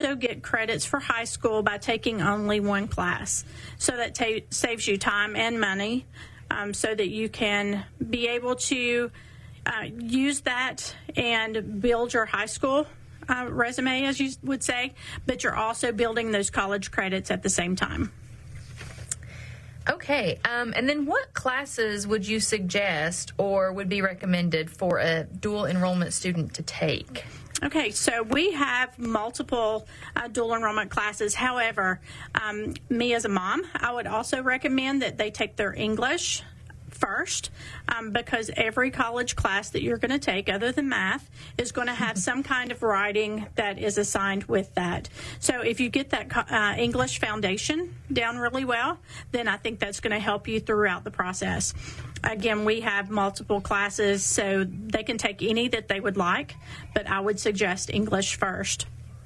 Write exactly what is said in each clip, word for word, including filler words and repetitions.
also get credits for high school by taking only one class. So that ta- saves you time and money, um, so that you can be able to uh, use that and build your high school uh, resume, as you would say, but you're also building those college credits at the same time. Okay, um, and then what classes would you suggest or would be recommended for a dual enrollment student to take? Okay, so we have multiple uh, dual enrollment classes. However, um, me as a mom, I would also recommend that they take their English first, um, because every college class that you're going to take, other than math, is going to have some kind of writing that is assigned with that. So if you get that uh, English foundation down really well, then I think that's going to help you throughout the process. Again, we have multiple classes, so they can take any that they would like, but I would suggest English first.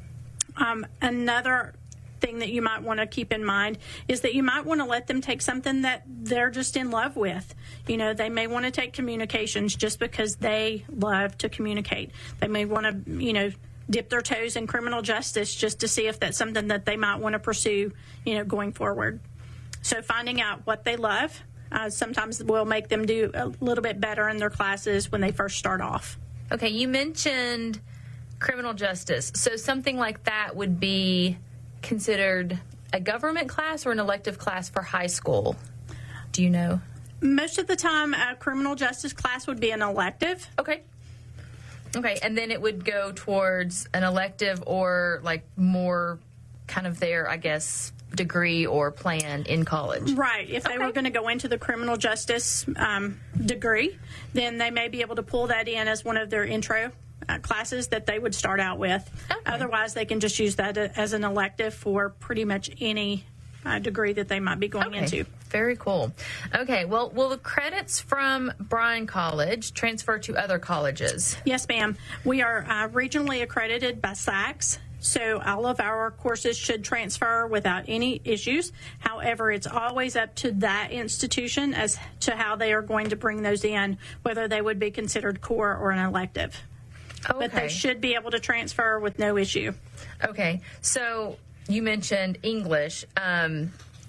Um, another thing that you might want to keep in mind is that you might want to let them take something that they're just in love with. You know, they may want to take communications just because they love to communicate. They may want to, you know, dip their toes in criminal justice just to see if that's something that they might want to pursue, you know, going forward. So finding out what they love uh, sometimes will make them do a little bit better in their classes when they first start off. Okay, you mentioned criminal justice. So something like that would be considered a government class or an elective class for high school? Do you know? Most of the time, a criminal justice class would be an elective. Okay. Okay, and then it would go towards an elective or like more kind of their, I guess, degree or plan in college. Right. If they okay. were going to go into the criminal justice um, degree, then they may be able to pull that in as one of their intro Uh, classes that they would start out with. Okay. Otherwise, they can just use that as an elective for pretty much any uh, degree that they might be going okay. into. Very cool. Okay, well, will the credits from Bryan College transfer to other colleges? Yes, ma'am. We are uh, regionally accredited by S A C S, so all of our courses should transfer without any issues. However, it's always up to that institution as to how they are going to bring those in, whether they would be considered core or an elective. Okay. But they should be able to transfer with no issue. Okay. So you mentioned English, um,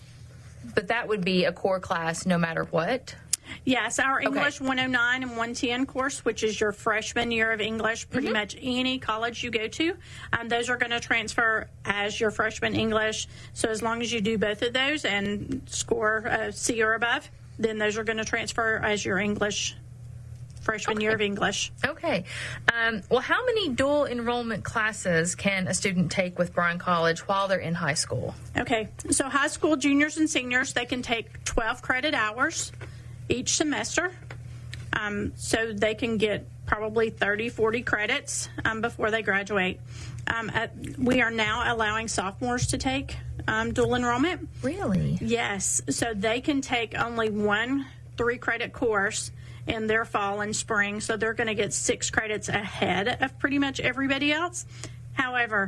but that would be a core class no matter what? Yes, our English okay. one oh nine and one ten course, which is your freshman year of English, pretty mm-hmm. much any college you go to, um, those are going to transfer as your freshman English. So as long as you do both of those and score a C or above, then those are going to transfer as your English freshman okay. year of English. Okay. Um, well, how many dual enrollment classes can a student take with Bryan College while they're in high school? Okay. So high school juniors and seniors, they can take twelve credit hours each semester. Um, so they can get probably thirty, forty credits um, before they graduate. Um, at, we are now allowing sophomores to take um, dual enrollment. Really? Yes. So they can take only one three-credit course in their fall and spring, so they're going to get six credits ahead of pretty much everybody else. However,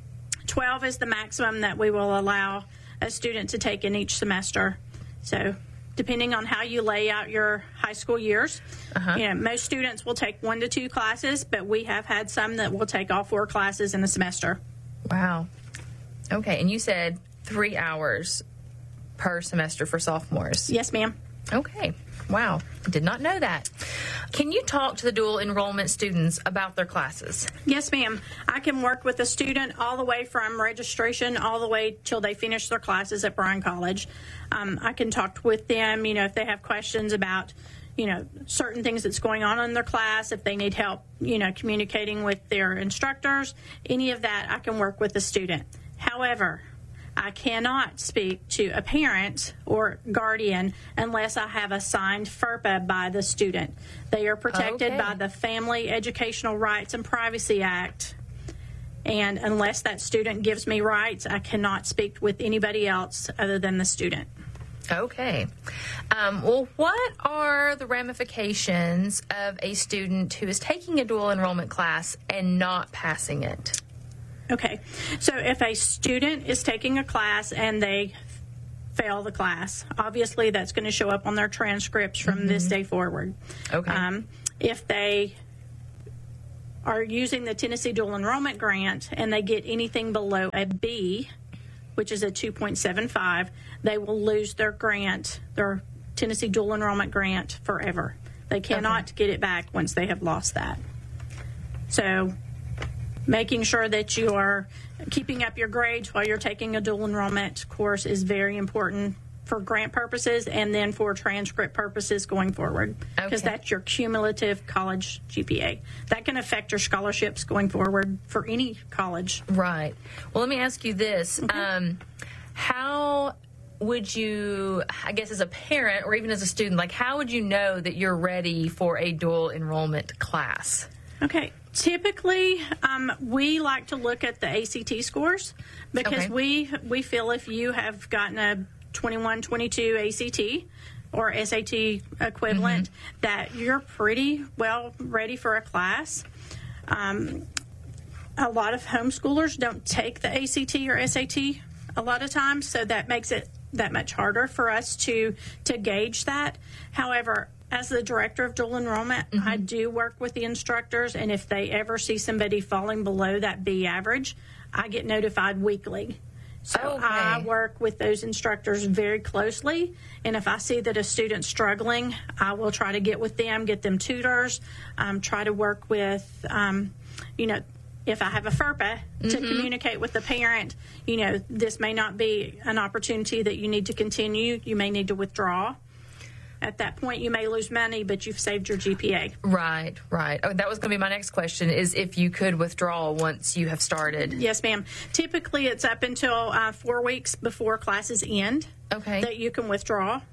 twelve is the maximum that we will allow a student to take in each semester. So depending on how you lay out your high school years, uh-huh. you know, most students will take one to two classes, but we have had some that will take all four classes in a semester. Wow. Okay, and you said three hours per semester for sophomores. Yes, ma'am. Okay. Wow. Did not know that. Can you talk to the dual enrollment students about their classes? Yes, ma'am. I can work with a student all the way from registration all the way till they finish their classes at Bryan College. Um, I can talk with them, you know, if they have questions about, you know, certain things that's going on in their class, if they need help, you know, communicating with their instructors, any of that, I can work with the student. However, I cannot speak to a parent or guardian unless I have a signed FERPA by the student. They are protected okay. by the Family Educational Rights and Privacy Act. And unless that student gives me rights, I cannot speak with anybody else other than the student. Okay. Um, well, what are the ramifications of a student who is taking a dual enrollment class and not passing it? Okay, so if a student is taking a class and they fail the class, obviously that's going to show up on their transcripts from mm-hmm. this day forward. Okay. Um, if they are using the Tennessee Dual Enrollment Grant and they get anything below a B, which is a two point seven five, they will lose their grant, their Tennessee Dual Enrollment Grant forever. They cannot okay. get it back once they have lost that. So making sure that you are keeping up your grades while you're taking a dual enrollment course is very important for grant purposes and then for transcript purposes going forward, because okay. that's your cumulative college G P A. That can affect your scholarships going forward for any college. Right. Well, let me ask you this. Okay. Um, how would you, I guess as a parent or even as a student, like how would you know that you're ready for a dual enrollment class? Okay. Typically, um, we like to look at the A C T scores because okay. we we feel if you have gotten a twenty-one, twenty-two A C T or S A T equivalent, mm-hmm. that you're pretty well ready for a class. Um, a lot of homeschoolers don't take the A C T or S A T a lot of times, so that makes it that much harder for us to to gauge that. However, as the director of dual enrollment, mm-hmm. I do work with the instructors, and if they ever see somebody falling below that B average, I get notified weekly. So okay. I work with those instructors very closely, and if I see that a student's struggling, I will try to get with them, get them tutors, um, try to work with, um, you know, if I have a FERPA to mm-hmm. communicate with the parent, you know, this may not be an opportunity that you need to continue. You may need to withdraw. At that point, you may lose money, but you've saved your G P A. Right, right. Oh, that was going to be my next question, is if you could withdraw once you have started. Yes, ma'am. Typically, it's up until uh, four weeks before classes end okay. that you can withdraw.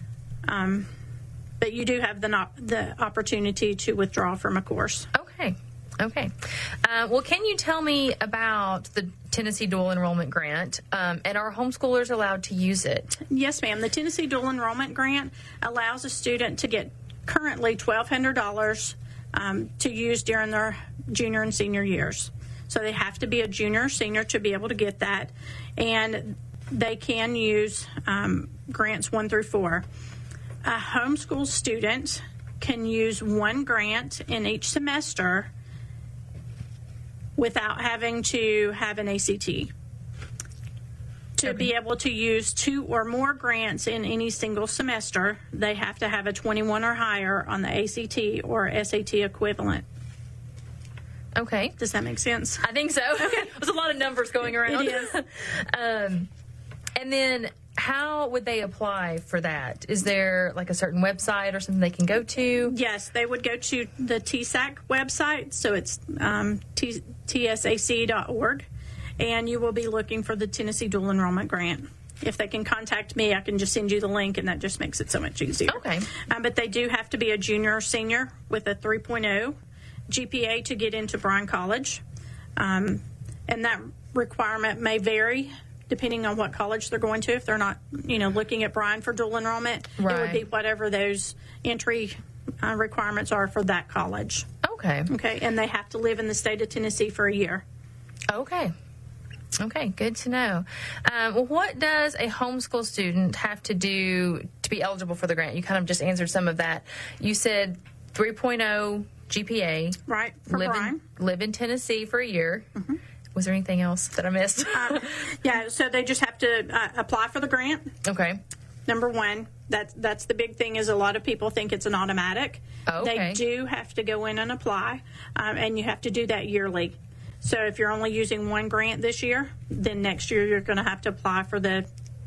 Um, but you do have the, no- the opportunity to withdraw from a course. Okay. Okay. Uh, well, can you tell me about the Tennessee Dual Enrollment Grant, um, and are homeschoolers allowed to use it? Yes, ma'am. The Tennessee Dual Enrollment Grant allows a student to get currently twelve hundred dollars um, to use during their junior and senior years. So they have to be a junior or senior to be able to get that, and they can use um, grants one through four. A homeschool student can use one grant in each semester without having to have an A C T. To okay. be able to use two or more grants in any single semester, they have to have a twenty-one or higher on the A C T or S A T equivalent. Okay. Does that make sense? I think so. Okay. There's a lot of numbers going around. It is. um, and then how would they apply for that? Is there like a certain website or something they can go to? Yes, they would go to the T S A C website, so it's um, T- T S A C dot org, and you will be looking for the Tennessee Dual Enrollment Grant. If they can contact me, I can just send you the link, and that just makes it so much easier. Okay. Um, but they do have to be a junior or senior with a three point oh G P A to get into Bryan College, um, and that requirement may vary depending on what college they're going to. If they're not, you know, looking at Bryan for dual enrollment, right. it would be whatever those entry uh, requirements are for that college. Okay. Okay, and they have to live in the state of Tennessee for a year. Okay. Okay, good to know. Um, well, what does a homeschool student have to do to be eligible for the grant? You kind of just answered some of that. You said three point oh G P A. Right, for live Bryan. In, live in Tennessee for a year. Mm-hmm. Was there anything else that I missed? uh, yeah, so they just have to uh, apply for the grant. Okay. Number one, that's, that's the big thing, is a lot of people think it's an automatic. Oh, okay. They do have to go in and apply, um, and you have to do that yearly. So if you're only using one grant this year, then next year you're going to have to apply for the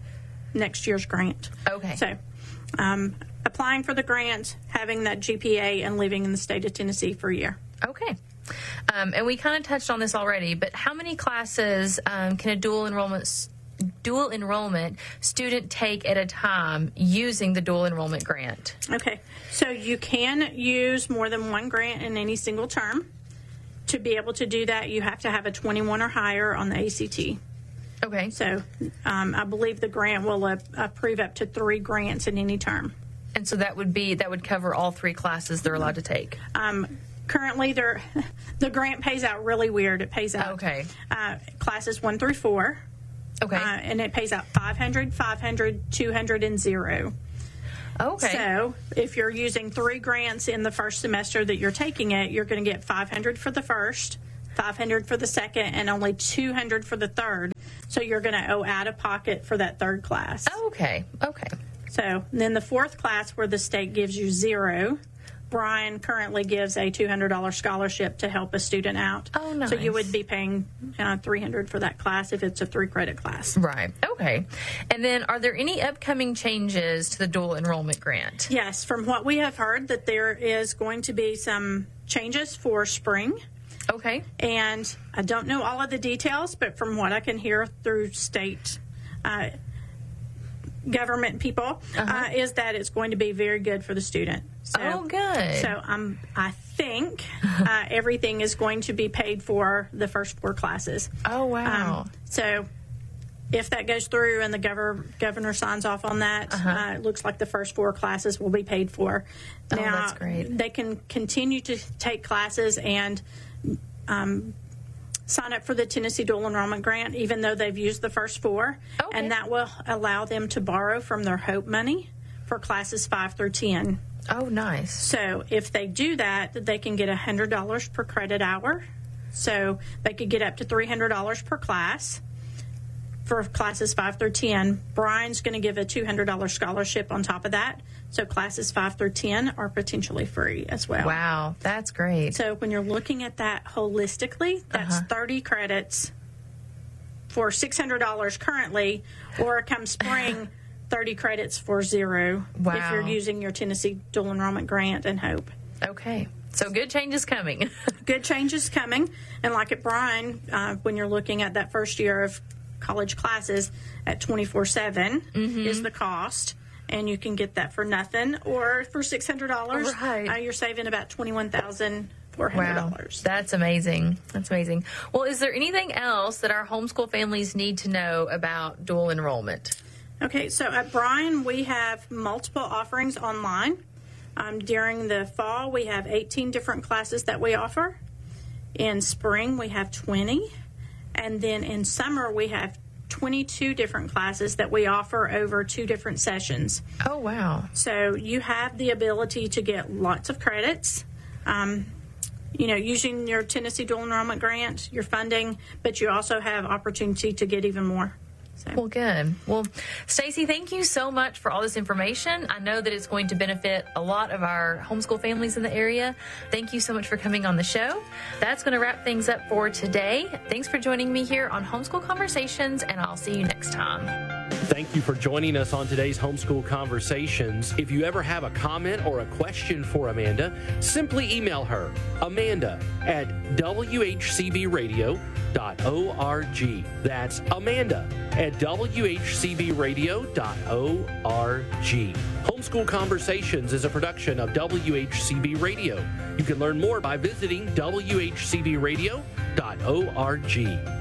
next year's grant. Okay. So um, applying for the grant, having that G P A, and living in the state of Tennessee for a year. Okay. Um, and we kind of touched on this already, but how many classes um, can a dual enrollment dual enrollment student take at a time using the dual enrollment grant? Okay. So you can use more than one grant in any single term. To be able to do that, you have to have a twenty-one or higher on the A C T. Okay. So um, I believe the grant will uh, approve up to three grants in any term. And so that would be that would cover all three classes they're allowed to take. Um, currently, they're, the grant pays out really weird. It pays out okay. uh, classes one through four. Okay. Uh, and it pays out five hundred, five hundred, two hundred, and zero. Okay. So if you're using three grants in the first semester that you're taking it, you're going to get five hundred for the first, five hundred for the second, and only two hundred for the third. So you're going to owe out of pocket for that third class. Okay. Okay. So then the fourth class where the state gives you zero, Brian currently gives a two hundred dollars scholarship to help a student out. Oh, nice. So you would be paying uh, three hundred dollars for that class if it's a three-credit class. Right. Okay. And then are there any upcoming changes to the dual enrollment grant? Yes, from what we have heard, that there is going to be some changes for spring. Okay. And I don't know all of the details, but from what I can hear through state uh, government people, Uh-huh. uh, is that it's going to be very good for the student. So, Oh, good. So um, I think uh, everything is going to be paid for the first four classes. Oh, wow. Um, so if that goes through and the governor governor signs off on that, Uh-huh. uh, it looks like the first four classes will be paid for. Oh, Now, that's great. they can continue to take classes and um, sign up for the Tennessee Dual Enrollment Grant, even though they've used the first four. Okay. And that will allow them to borrow from their HOPE money for classes five through ten. Oh, nice. So if they do that, they can get one hundred dollars per credit hour. So they could get up to three hundred dollars per class for classes five through ten. Brian's going to give a two hundred dollars scholarship on top of that. So classes five through ten are potentially free as well. Wow, that's great. So when you're looking at that holistically, that's Uh-huh. thirty credits for six hundred dollars currently, or come spring, thirty credits for zero if Wow. you're using your Tennessee Dual Enrollment Grant and HOPE. Okay. So good changes coming. Good changes coming. And like at Bryan, uh, when you're looking at that first year of college classes at twenty-four seven Mm-hmm. is the cost. And you can get that for nothing, or for six hundred dollars, Right. uh, you're saving about twenty-one thousand four hundred dollars. Wow, that's amazing. That's amazing. Well, is there anything else that our homeschool families need to know about dual enrollment? Okay, so at Bryan, we have multiple offerings online. Um, during the fall, we have eighteen different classes that we offer. In spring, we have twenty. And then in summer, we have twenty-two different classes that we offer over two different sessions. Oh, wow. So you have the ability to get lots of credits, um, you know, using your Tennessee Dual Enrollment Grant, your funding, but you also have opportunity to get even more. So. Well, good. Well, Stacey, thank you so much for all this information. I know that it's going to benefit a lot of our homeschool families in the area. Thank you so much for coming on the show. That's going to wrap things up for today. Thanks for joining me here on Homeschool Conversations, and I'll see you next time. Thank you for joining us on today's Homeschool Conversations. If you ever have a comment or a question for Amanda, simply email her, Amanda at w h c b radio dot org. That's Amanda at w h c b radio dot org. Homeschool Conversations is a production of W H C B Radio. You can learn more by visiting w h c b radio dot org.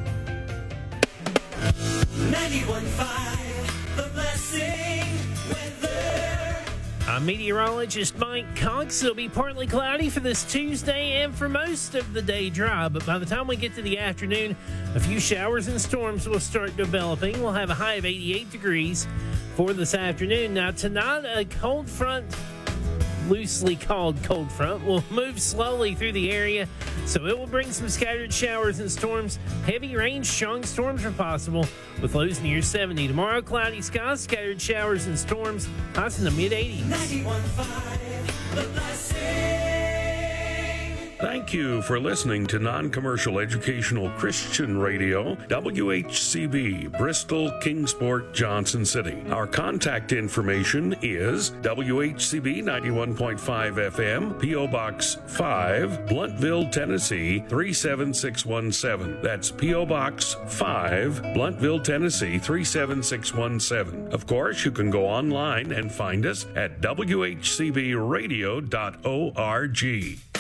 ninety-one point five The Blessing Weather. I'm meteorologist Mike Cox. It'll be partly cloudy for this Tuesday and for most of the day dry, but by the time we get to the afternoon, a few showers and storms will start developing. We'll have a high of eighty-eight degrees for this afternoon. Now, tonight, a cold front, loosely called cold front, will move slowly through the area, so it will bring some scattered showers and storms. Heavy rain, strong storms are possible with lows near seventy. Tomorrow, cloudy skies, scattered showers and storms, highs in the mid eighties. ninety-one point five The Blessing. Thank you for listening to Non-Commercial Educational Christian Radio, W H C B, Bristol, Kingsport, Johnson City. Our contact information is W H C B ninety-one point five F M, P O Box five, Blunteville, Tennessee three seven six one seven. That's P O Box five, Blunteville, Tennessee three seven six one seven. Of course, you can go online and find us at w h c b radio dot org.